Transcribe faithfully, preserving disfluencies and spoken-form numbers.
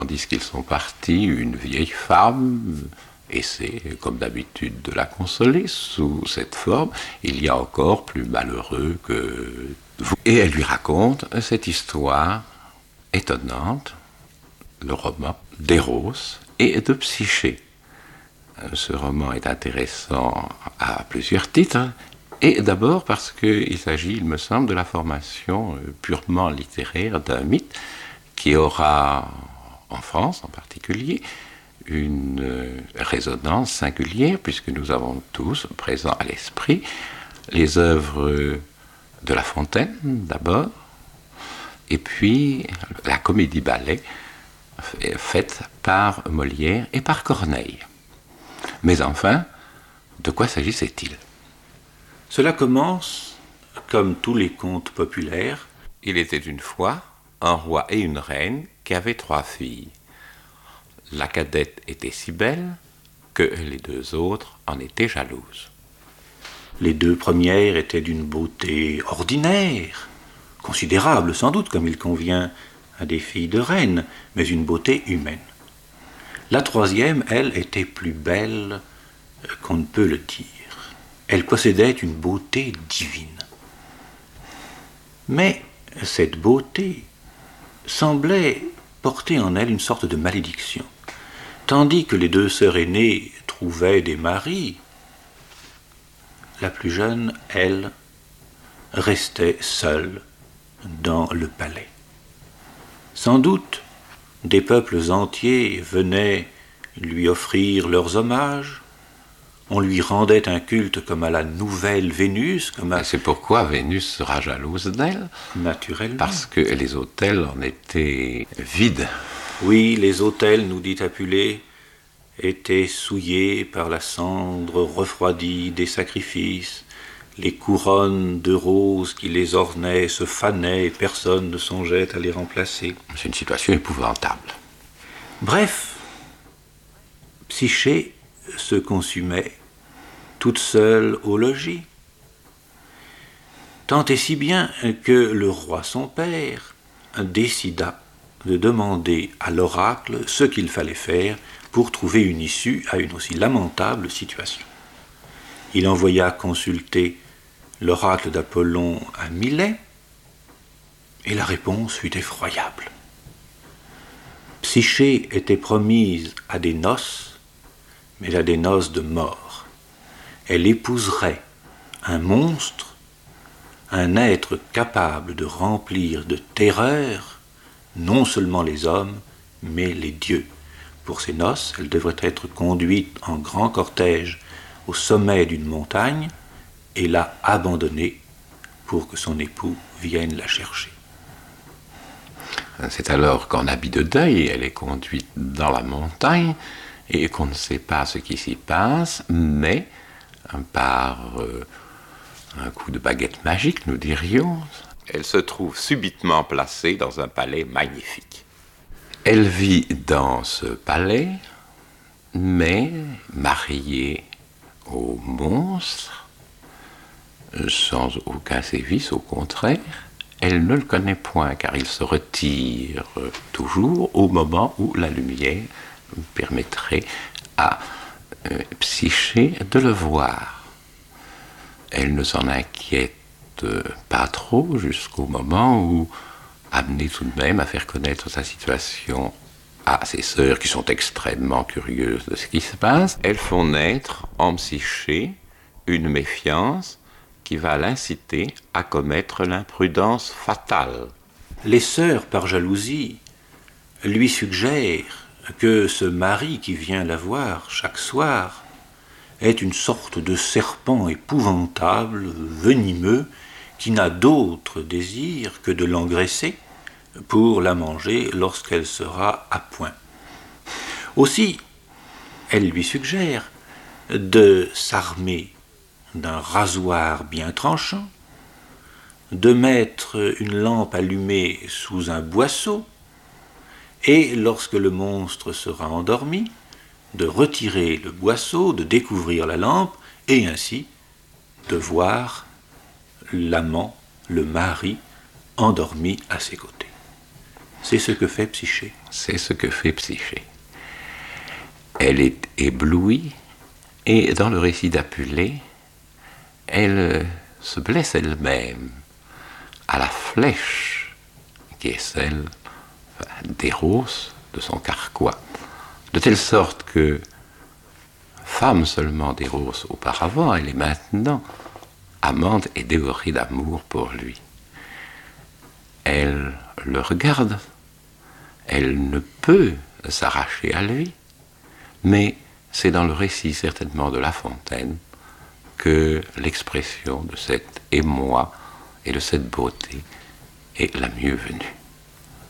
Tandis qu'ils sont partis, une vieille femme essaie, comme d'habitude, de la consoler sous cette forme. Il y a encore plus malheureux que vous. Et elle lui raconte cette histoire étonnante, le roman d'Eros et de Psyché. Ce roman est intéressant à plusieurs titres, et d'abord parce qu'il s'agit, il me semble, de la formation purement littéraire d'un mythe qui aura, en France en particulier, une résonance singulière, puisque nous avons tous présents à l'esprit les œuvres de La Fontaine d'abord, et puis la comédie-ballet faite par Molière et par Corneille. Mais enfin, de quoi s'agissait-il? Cela commence, comme tous les contes populaires. Il était une fois un roi et une reine qui avaient trois filles. La cadette était si belle que les deux autres en étaient jalouses. Les deux premières étaient d'une beauté ordinaire, considérable sans doute comme il convient à des filles de reines, mais une beauté humaine. La troisième, elle, était plus belle qu'on ne peut le dire. Elle possédait une beauté divine. Mais cette beauté semblait porter en elle une sorte de malédiction. Tandis que les deux sœurs aînées trouvaient des maris, la plus jeune, elle, restait seule dans le palais. Sans doute, des peuples entiers venaient lui offrir leurs hommages. On lui rendait un culte comme à la nouvelle Vénus. Comme à... C'est pourquoi Vénus sera jalouse d'elle. Naturellement. Parce que les autels en étaient vides. Oui, les autels, nous dit Apulée, étaient souillés par la cendre refroidie des sacrifices. Les couronnes de roses qui les ornaient se fanaient et personne ne songeait à les remplacer. C'est une situation épouvantable. Bref, Psyché se consumait toute seule au logis. Tant et si bien que le roi son père décida de demander à l'oracle ce qu'il fallait faire pour trouver une issue à une aussi lamentable situation. Il envoya consulter l'oracle d'Apollon à Milet, et la réponse fut effroyable. Psyché était promise à des noces, mais à des noces de mort. Elle épouserait un monstre, un être capable de remplir de terreur non seulement les hommes, mais les dieux. Pour ces noces, elle devrait être conduite en grand cortège au sommet d'une montagne et là abandonnée pour que son époux vienne la chercher. C'est alors qu'en habit de deuil, elle est conduite dans la montagne et qu'on ne sait pas ce qui s'y passe, mais par euh, un coup de baguette magique, nous dirions, elle se trouve subitement placée dans un palais magnifique. Elle vit dans ce palais, mais mariée au monstre, sans aucun sévice, au contraire. Elle ne le connaît point, car il se retire toujours au moment où la lumière permettrait à euh, Psyché de le voir. Elle ne s'en inquiète pas trop jusqu'au moment où, amenée tout de même à faire connaître sa situation à ses sœurs, qui sont extrêmement curieuses de ce qui se passe, elles font naître en Psyché une méfiance qui va l'inciter à commettre l'imprudence fatale. Les sœurs, par jalousie, lui suggèrent que ce mari qui vient la voir chaque soir est une sorte de serpent épouvantable, venimeux, qui n'a d'autre désir que de l'engraisser pour la manger lorsqu'elle sera à point. Aussi, elle lui suggère de s'armer d'un rasoir bien tranchant, de mettre une lampe allumée sous un boisseau, et lorsque le monstre sera endormi, de retirer le boisseau, de découvrir la lampe, et ainsi de voir l'amant, le mari, endormi à ses côtés. C'est ce que fait Psyché. C'est ce que fait Psyché. Elle est éblouie, et dans le récit d'Apulée, elle se blesse elle-même à la flèche qui est celle d'Éros, de son carquois, de telle sorte que, femme seulement d'Éros auparavant, elle est maintenant amante et dévorée d'amour pour lui. Elle le regarde, elle ne peut s'arracher à lui, mais c'est dans le récit certainement de La Fontaine que l'expression de cet émoi et de cette beauté est la mieux venue.